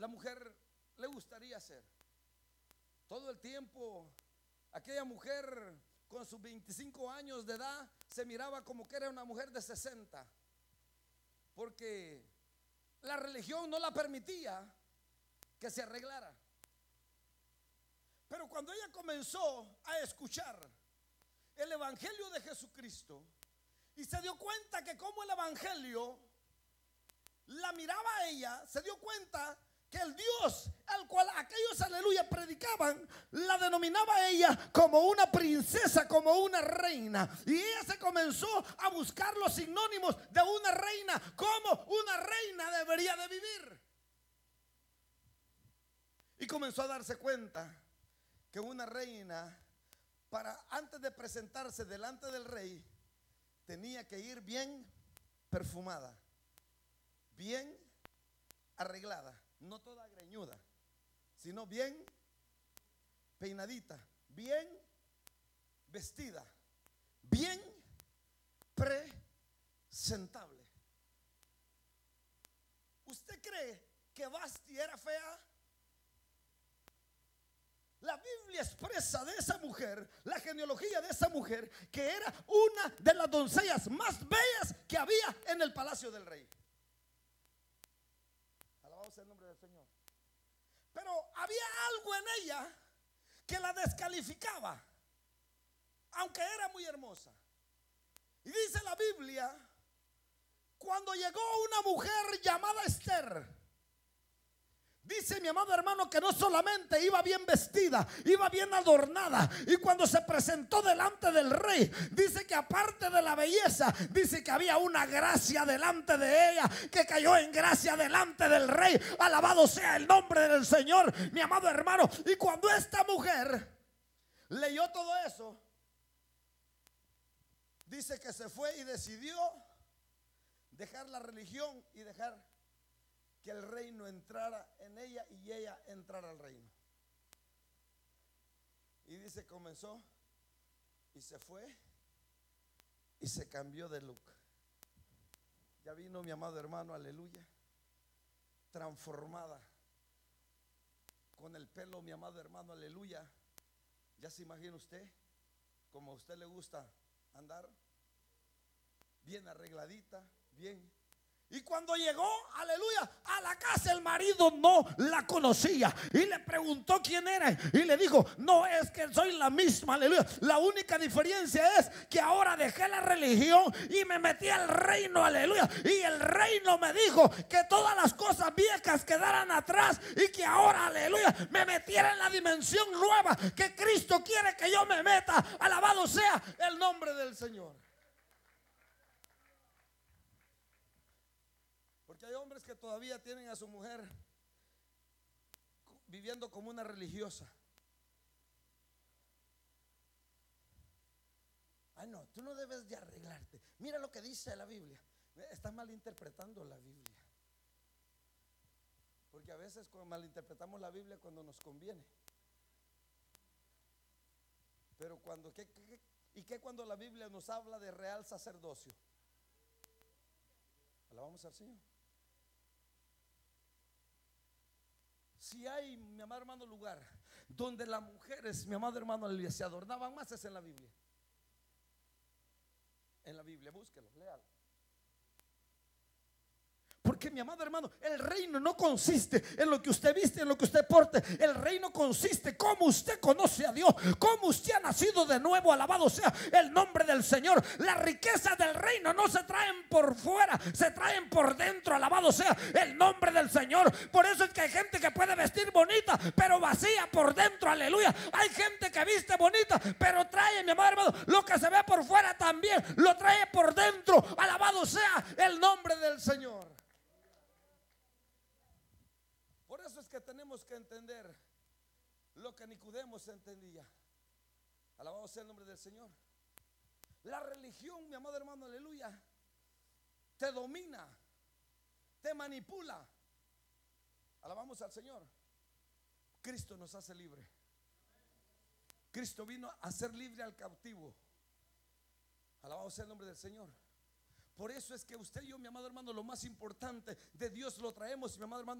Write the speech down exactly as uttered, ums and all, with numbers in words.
la mujer le gustaría hacer. Todo el tiempo, aquella mujer con sus veinticinco años de edad se miraba como que era una mujer de sesenta, porque la religión no la permitía que se arreglara. Pero cuando ella comenzó a escuchar el evangelio de Jesucristo y se dio cuenta que como el evangelio la miraba a ella, se dio cuenta que el Dios al cual aquellos, aleluya, predicaban, la denominaba a ella como una princesa, como una reina. Y ella se comenzó a buscar los sinónimos de una reina, como una reina debería de vivir. Y comenzó a darse cuenta que una reina, para antes de presentarse delante del rey, tenía que ir bien perfumada, bien arreglada, no toda greñuda, sino bien peinadita, bien vestida, bien presentable. ¿Usted cree que Vasti era fea? La Biblia expresa de esa mujer, la genealogía de esa mujer, que era una de las doncellas más bellas que había en el palacio del rey. Alabado sea el nombre del Señor. Pero había algo en ella que la descalificaba, aunque era muy hermosa. Y dice la Biblia, cuando llegó una mujer llamada Esther, dice mi amado hermano que no solamente iba bien vestida, iba bien adornada. Y cuando se presentó delante del rey, dice que aparte de la belleza, dice que había una gracia delante de ella, que cayó en gracia delante del rey. Alabado sea el nombre del Señor, mi amado hermano. Y cuando esta mujer leyó todo eso, dice que se fue y decidió dejar la religión y dejar que el reino entrara en ella y ella entrara al reino. Y dice, comenzó y se fue y se cambió de look. Ya vino mi amado hermano, aleluya, transformada, con el pelo, mi amado hermano, aleluya. Ya se imagina usted, como a usted le gusta andar, bien arregladita, bien. Y cuando llegó, aleluya, a la casa, el marido no la conocía y le preguntó quién era y le dijo, no, es que soy la misma, aleluya. La única diferencia es que ahora dejé la religión y me metí al reino, aleluya. Y el reino me dijo que todas las cosas viejas quedaran atrás y que ahora, aleluya, me metiera en la dimensión nueva que Cristo quiere que yo me meta. Alabado sea el nombre del Señor. Porque hay hombres que todavía tienen a su mujer viviendo como una religiosa. Ay, no, tú no debes de arreglarte. Mira lo que dice la Biblia. Estás malinterpretando la Biblia. Porque a veces malinterpretamos la Biblia cuando nos conviene. Pero cuando, ¿qué, qué, ¿y qué cuando la Biblia nos habla de real sacerdocio? Alabamos al Señor. Si hay, mi amado hermano, lugar donde las mujeres, mi amado hermano, se adornaban más, es en la Biblia. En la Biblia, búsquelo, léalo. Porque mi amado hermano, el reino no consiste en lo que usted viste, en lo que usted porte. El reino consiste cómo usted conoce a Dios, cómo usted ha nacido de nuevo. Alabado sea el nombre del Señor. Las riquezas del reino no se traen por fuera, se traen por dentro. Alabado sea el nombre del Señor. Por eso es que hay gente que puede vestir bonita, pero vacía por dentro. Aleluya. Hay gente que viste bonita, pero trae, mi amado hermano, lo que se ve por fuera también lo trae por dentro. Alabado sea el nombre del Señor. Por eso es que tenemos que entender lo que Nicodemo entendía. Alabado sea el nombre del Señor. La religión, mi amado hermano, aleluya, te domina, te manipula. Alabamos al Señor. Cristo nos hace libre. Cristo vino a hacer libre al cautivo. Alabado sea el nombre del Señor. Por eso es que usted y yo, mi amado hermano, lo más importante de Dios lo traemos, mi amado hermano.